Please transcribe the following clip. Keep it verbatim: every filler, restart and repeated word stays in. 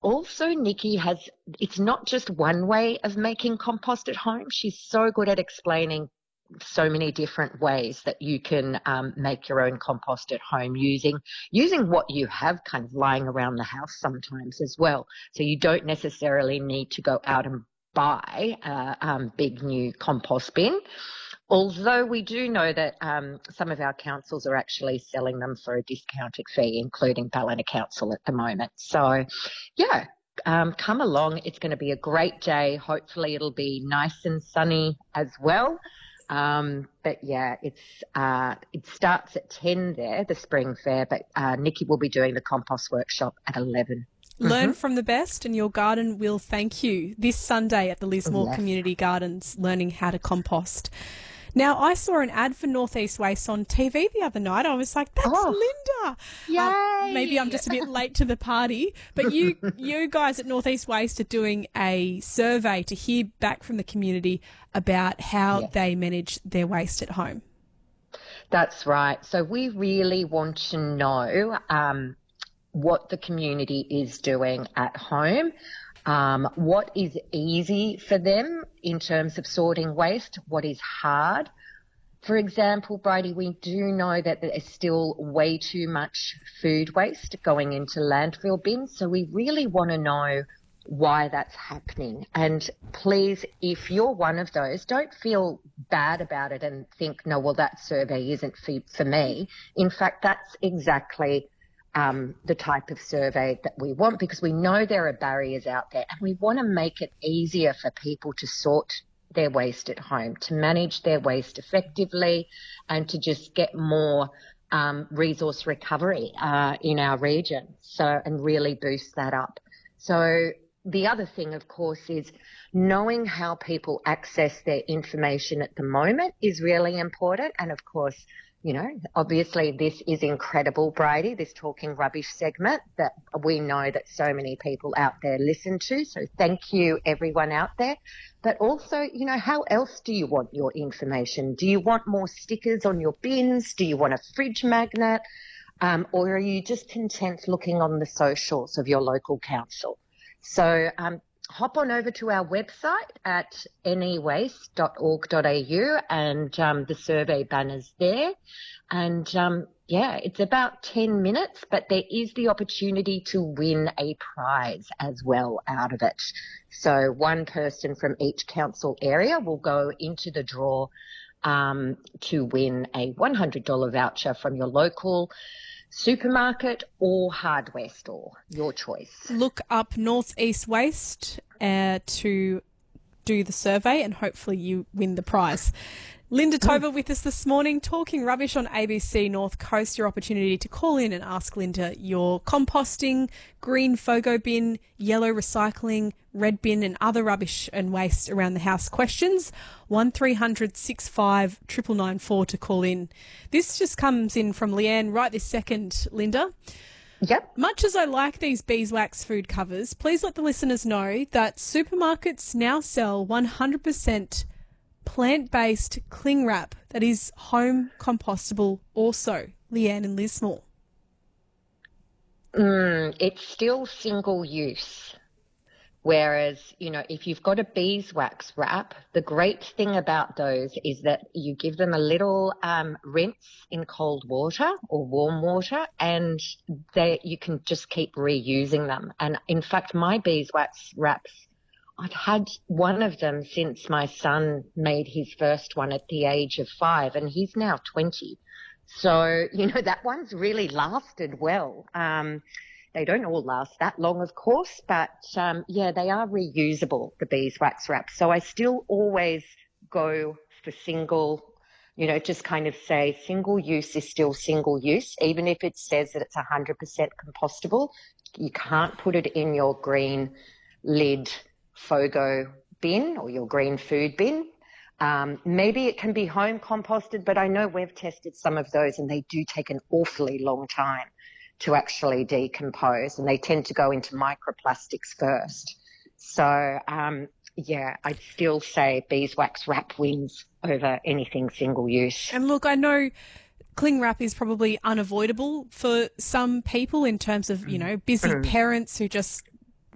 also Nikki has, it's not just one way of making compost at home. She's so good at explaining so many different ways that you can um, make your own compost at home using using what you have kind of lying around the house sometimes as well. So you don't necessarily need to go out and buy a um, big new compost bin. Although we do know that um, some of our councils are actually selling them for a discounted fee, including Ballina Council at the moment. So, yeah, um, come along. It's going to be a great day. Hopefully it'll be nice and sunny as well. Um, but, yeah, it's uh, it starts at ten there, the spring fair, but uh, Nikki will be doing the compost workshop at eleven. Learn Mm-hmm. from the best and your garden will thank you. This Sunday at the Lismore Yes. Community Gardens, learning how to compost. Now, I saw an ad for North East Waste on T V the other night. I was like, that's Oh, Linda. yay. Um, maybe I'm just a bit late to the party, but you you guys at North East Waste are doing a survey to hear back from the community about how Yes. they manage their waste at home. That's right. So we really want to know um, what the community is doing at home. Um, what is easy for them in terms of sorting waste? What is hard? For example, Bridie, we do know that there is still way too much food waste going into landfill bins. So we really want to know why that's happening. And please, if you're one of those, don't feel bad about it and think, no, well, that survey isn't for, for me. In fact, that's exactly Um, the type of survey that we want, because we know there are barriers out there and we want to make it easier for people to sort their waste at home, to manage their waste effectively and to just get more um, resource recovery uh, in our region, so and really boost that up. So the other thing, of course, is knowing how people access their information at the moment is really important. And, of course, you know, obviously this is incredible, Bridie, this Talking Rubbish segment that we know that so many people out there listen to. So thank you, everyone out there. But also, you know, how else do you want your information? Do you want more stickers on your bins? Do you want a fridge magnet? Um, or are you just content looking on the socials of your local council? So um, hop on over to our website at n e waste dot org dot a u and um, the survey banner's there. And, um, yeah, it's about ten minutes, but there is the opportunity to win a prize as well out of it. So one person from each council area will go into the draw um, to win a one hundred dollars voucher from your local supermarket or hardware store, your choice. Look up North East Waste uh, to do the survey and hopefully you win the prize. Linda Tova with us this morning, Talking Rubbish on A B C North Coast. Your opportunity to call in and ask Linda your composting, green Fogo bin, yellow recycling, red bin and other rubbish and waste around the house questions. one three hundred six five nine nine nine four to call in. This just comes in from Leanne right this second, Linda. Yep. Much as I like these beeswax food covers, please let the listeners know that supermarkets now sell one hundred percent plant-based cling wrap that is home compostable also. Leanne in Lismore. Mm, it's still single use. Whereas, you know, if you've got a beeswax wrap, the great thing about those is that you give them a little um, rinse in cold water or warm water and they you can just keep reusing them. And in fact, my beeswax wraps, I've had one of them since my son made his first one at the age of five and he's now twenty. So, you know, that one's really lasted well. Um, they don't all last that long, of course, but, um, yeah, they are reusable, the beeswax wraps. So I still always go for single, you know, just kind of say single use is still single use, even if it says that it's one hundred percent compostable. You can't put it in your green lid Fogo bin or your green food bin. Um, maybe it can be home composted, but I know we've tested some of those and they do take an awfully long time to actually decompose and they tend to go into microplastics first. So, um, yeah, I'd still say beeswax wrap wins over anything single use. And look, I know cling wrap is probably unavoidable for some people in terms of, you know, busy parents who just